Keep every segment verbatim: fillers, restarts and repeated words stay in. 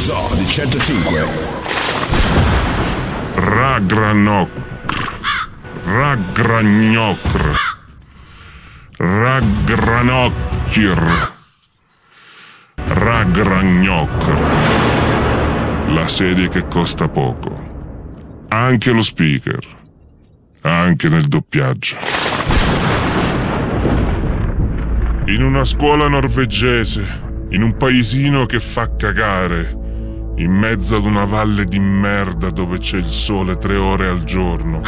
Zoo di centocinque. Ragranocr. Ragragnocr. Ragranocchir. Ragragnocr. La serie che costa poco. Anche lo speaker. Anche nel doppiaggio. In una scuola norvegese, in un paesino che fa cagare, in mezzo ad una valle di merda dove c'è il sole tre ore al giorno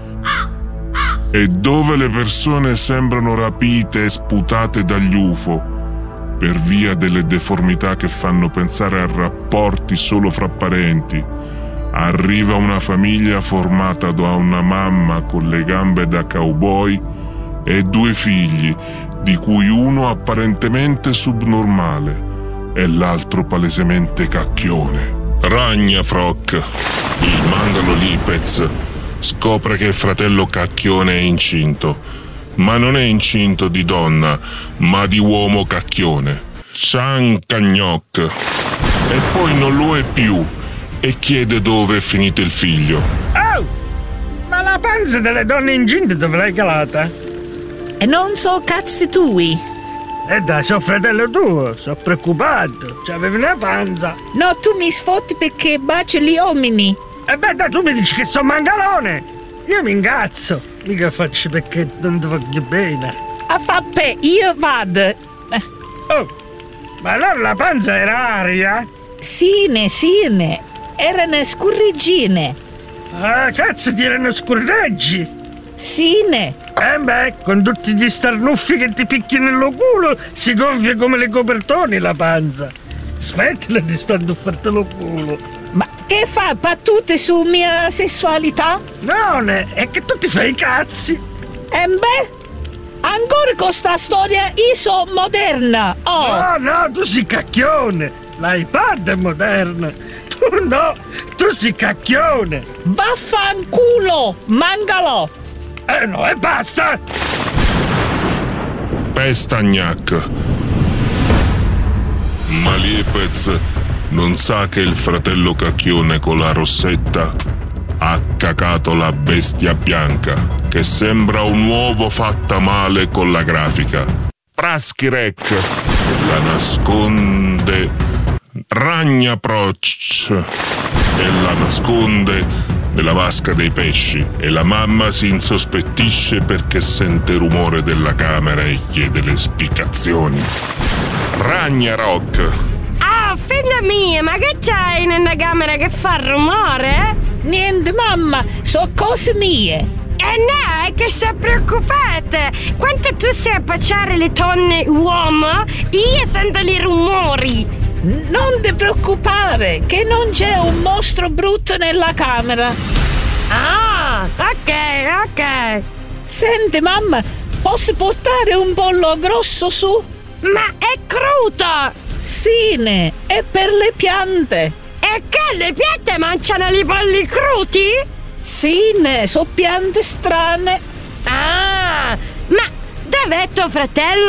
e dove le persone sembrano rapite e sputate dagli U F O per via delle deformità che fanno pensare a rapporti solo fra parenti, arriva una famiglia formata da una mamma con le gambe da cowboy e due figli, di cui uno apparentemente subnormale e l'altro palesemente cacchione. Ragnafrock, il mangalo Lipez, scopre che il fratello cacchione è incinto, ma non è incinto di donna, ma di uomo cacchione. Ciancagnoc. E poi non lo è più e chiede dove è finito il figlio. Oh! Ma la panza delle donne incinte dove l'hai calata? E non so cazzi tui. E dai, sono fratello tuo, sono preoccupato. C'avevi una panza. No, tu mi sfotti perché bacio gli uomini. E beh, dai, tu mi dici che sono mangalone. Io mi ingazzo. Mica faccio perché non ti voglio bene. Ah, vabbè, io vado. Eh. Oh, ma allora la panza era aria? Sine, sine. Erano scurrigine. Ah, cazzo, ti erano scurreggi. Sine. Eh beh, con tutti gli starnuffi che ti picchi nello culo si gonfia come le copertoni la panza. Smettila di starnuffartelo culo. Ma che fa battute su mia sessualità? No, è che tu ti fai i cazzi. E beh, ancora con sta storia io sono moderna. Oh. No, no, tu sei cacchione. L'iPad è moderna. Tu no, tu sei cacchione. Vaffanculo, mangalo. Eh no, e basta! Pestagnac. Ma Lipez non sa che il fratello cacchione con la rossetta ha cacato la bestia bianca, che sembra un uovo fatta male con la grafica. Praschirec la nasconde. Ragnaproc e la nasconde nella vasca dei pesci e la mamma si insospettisce perché sente il rumore della camera e chiede le spiegazioni. Ragnarok. Ah, figlia mia, ma che c'hai nella camera che fa rumore? Niente, mamma, so cose mie. Eh no, è che sto preoccupata. Quando tu sei a baciare le donne uomo, io sento i rumori. Non ti preoccupare, che non c'è un mostro brutto nella camera. Ah, ok, ok. Senti, mamma, posso portare un pollo grosso su? Ma è crudo! Sine, è per le piante. E che le piante mangiano i polli crudi? Sine, so piante strane. Ah, ma dov'è tuo fratello?